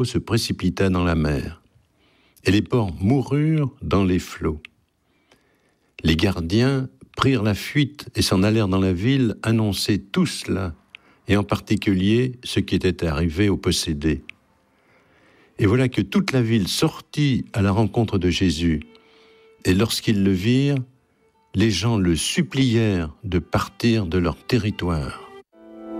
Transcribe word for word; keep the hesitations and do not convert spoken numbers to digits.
se précipita dans la mer, et les porcs moururent dans les flots. Les gardiens prirent la fuite et s'en allèrent dans la ville annoncer tout cela, et en particulier ce qui était arrivé aux possédés. Et voilà que toute la ville sortit à la rencontre de Jésus, et lorsqu'ils le virent, les gens le supplièrent de partir de leur territoire.